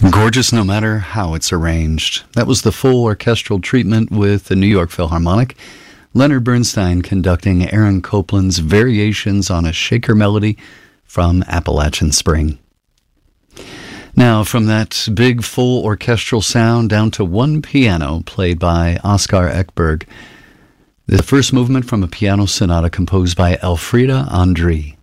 Gorgeous no matter how it's arranged. That was the full orchestral treatment with the New York Philharmonic. Leonard Bernstein conducting Aaron Copland's Variations on a Shaker Melody from Appalachian Spring. Now, from that big full orchestral sound down to one piano played by Oskar Ekberg, the first movement from a piano sonata composed by Elfriede André.